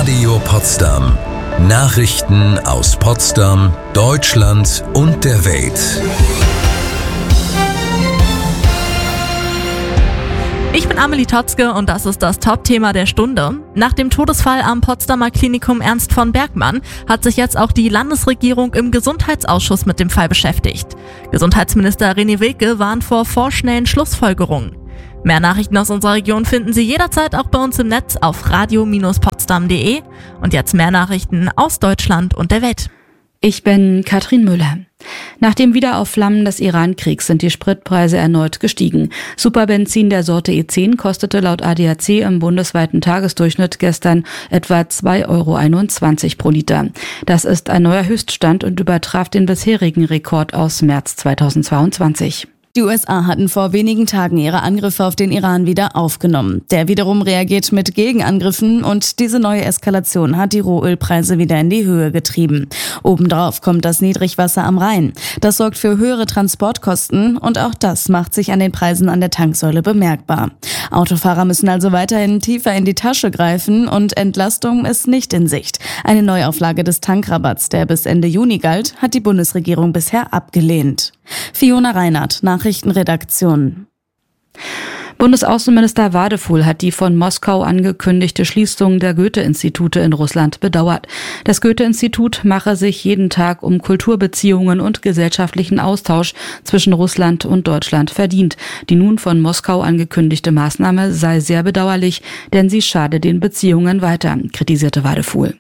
Radio Potsdam. Nachrichten aus Potsdam, Deutschland und der Welt. Ich bin Amelie Totzke und das ist das Top-Thema der Stunde. Nach dem Todesfall am Potsdamer Klinikum Ernst von Bergmann hat sich jetzt auch die Landesregierung im Gesundheitsausschuss mit dem Fall beschäftigt. Gesundheitsminister René Wilke warnt vor vorschnellen Schlussfolgerungen. Mehr Nachrichten aus unserer Region finden Sie jederzeit auch bei uns im Netz auf radio-potsdam.de. Und jetzt mehr Nachrichten aus Deutschland und der Welt. Ich bin Katrin Müller. Nach dem Wiederaufflammen des Iran-Kriegs sind die Spritpreise erneut gestiegen. Superbenzin der Sorte E10 kostete laut ADAC im bundesweiten Tagesdurchschnitt gestern etwa 2,21 € pro Liter. Das ist ein neuer Höchststand und übertraf den bisherigen Rekord aus März 2022. Die USA hatten vor wenigen Tagen ihre Angriffe auf den Iran wieder aufgenommen. Der wiederum reagiert mit Gegenangriffen und diese neue Eskalation hat die Rohölpreise wieder in die Höhe getrieben. Obendrauf kommt das Niedrigwasser am Rhein. Das sorgt für höhere Transportkosten und auch das macht sich an den Preisen an der Tanksäule bemerkbar. Autofahrer müssen also weiterhin tiefer in die Tasche greifen und Entlastung ist nicht in Sicht. Eine Neuauflage des Tankrabatts, der bis Ende Juni galt, hat die Bundesregierung bisher abgelehnt. Fiona Reinhardt, Nachrichtenredaktion. Bundesaußenminister Wadefuhl hat die von Moskau angekündigte Schließung der Goethe-Institute in Russland bedauert. Das Goethe-Institut mache sich jeden Tag um Kulturbeziehungen und gesellschaftlichen Austausch zwischen Russland und Deutschland verdient. Die nun von Moskau angekündigte Maßnahme sei sehr bedauerlich, denn sie schade den Beziehungen weiter, kritisierte Wadefuhl.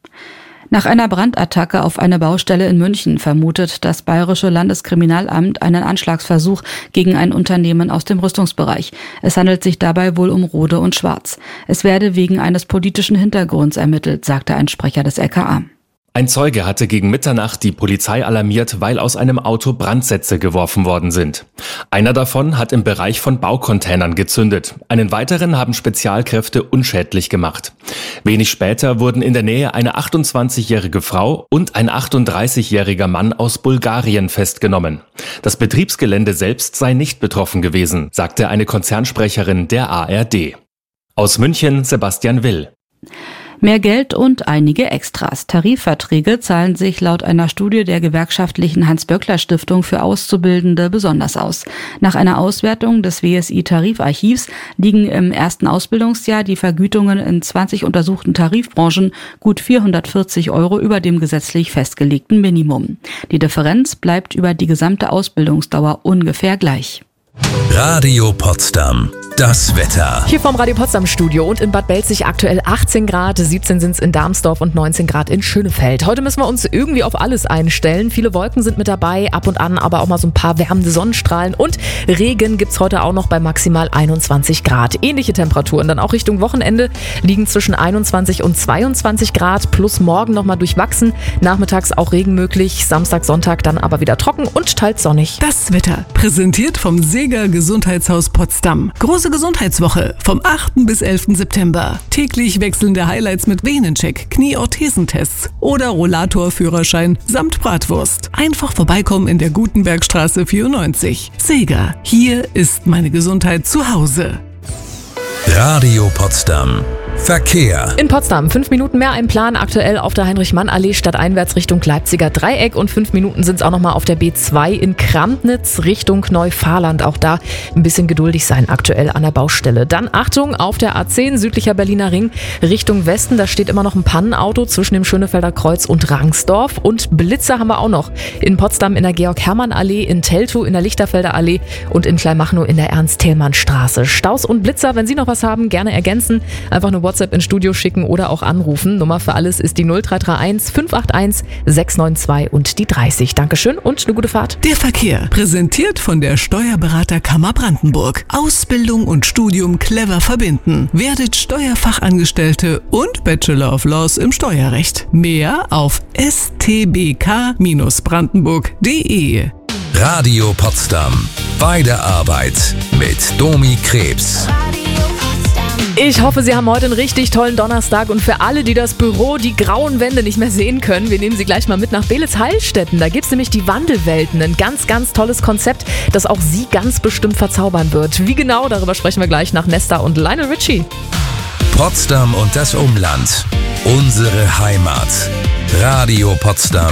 Nach einer Brandattacke auf eine Baustelle in München vermutet das Bayerische Landeskriminalamt einen Anschlagsversuch gegen ein Unternehmen aus dem Rüstungsbereich. Es handelt sich dabei wohl um Rohde und Schwarz. Es werde wegen eines politischen Hintergrunds ermittelt, sagte ein Sprecher des LKA. Ein Zeuge hatte gegen Mitternacht die Polizei alarmiert, weil aus einem Auto Brandsätze geworfen worden sind. Einer davon hat im Bereich von Baucontainern gezündet. Einen weiteren haben Spezialkräfte unschädlich gemacht. Wenig später wurden in der Nähe eine 28-jährige Frau und ein 38-jähriger Mann aus Bulgarien festgenommen. Das Betriebsgelände selbst sei nicht betroffen gewesen, sagte eine Konzernsprecherin der ARD. Aus München Sebastian Will. Mehr Geld und einige Extras. Tarifverträge zahlen sich laut einer Studie der gewerkschaftlichen Hans-Böckler-Stiftung für Auszubildende besonders aus. Nach einer Auswertung des WSI-Tarifarchivs liegen im ersten Ausbildungsjahr die Vergütungen in 20 untersuchten Tarifbranchen gut 440 € über dem gesetzlich festgelegten Minimum. Die Differenz bleibt über die gesamte Ausbildungsdauer ungefähr gleich. Radio Potsdam. Das Wetter. Hier vom Radio Potsdam Studio und in Bad Belzig aktuell 18 Grad, 17 sind es in Darmsdorf und 19 Grad in Schönefeld. Heute müssen wir uns irgendwie auf alles einstellen. Viele Wolken sind mit dabei, ab und an aber auch mal so ein paar wärmende Sonnenstrahlen und Regen gibt's heute auch noch bei maximal 21 Grad. Ähnliche Temperaturen dann auch Richtung Wochenende liegen zwischen 21 und 22 Grad, plus morgen nochmal durchwachsen. Nachmittags auch Regen möglich, Samstag, Sonntag dann aber wieder trocken und teils sonnig. Das Wetter, präsentiert vom Seeger Gesundheitshaus Potsdam. Große Gesundheitswoche vom 8. bis 11. September. Täglich wechselnde Highlights mit Venencheck, Knie-Orthesentests oder Rollator-Führerschein samt Bratwurst. Einfach vorbeikommen in der Gutenbergstraße 94. Seeger, hier ist meine Gesundheit zu Hause. Radio Potsdam. Verkehr. In Potsdam 5 Minuten mehr ein Plan, aktuell auf der Heinrich-Mann-Allee stadteinwärts Richtung Leipziger Dreieck und 5 Minuten sind es auch nochmal auf der B2 in Kramtnitz Richtung Neufahrland. Auch da ein bisschen geduldig sein aktuell an der Baustelle. Dann Achtung, auf der A10 südlicher Berliner Ring Richtung Westen, da steht immer noch ein Pannenauto zwischen dem Schönefelder Kreuz und Rangsdorf und Blitzer haben wir auch noch in Potsdam in der Georg-Hermann-Allee, in Teltow in der Lichterfelder Allee und in Kleinmachnow in der Ernst-Thälmann-Straße. Staus und Blitzer, wenn Sie noch was haben, gerne ergänzen. Einfach eine WhatsApp ins Studio schicken oder auch anrufen. Nummer für alles ist die 0331 581 692 und die 30. Dankeschön und eine gute Fahrt. Der Verkehr, präsentiert von der Steuerberaterkammer Brandenburg. Ausbildung und Studium clever verbinden. Werdet Steuerfachangestellte und Bachelor of Laws im Steuerrecht. Mehr auf stbk-brandenburg.de. Radio Potsdam. Bei der Arbeit mit Domi Krebs. Ich hoffe, Sie haben heute einen richtig tollen Donnerstag und für alle, die das Büro, die grauen Wände nicht mehr sehen können, wir nehmen Sie gleich mal mit nach Beelitz-Heilstätten. Da gibt es nämlich die Wandelwelten, ein ganz, ganz tolles Konzept, das auch Sie ganz bestimmt verzaubern wird. Wie genau, darüber sprechen wir gleich nach Nesta und Lionel Richie. Potsdam und das Umland. Unsere Heimat. Radio Potsdam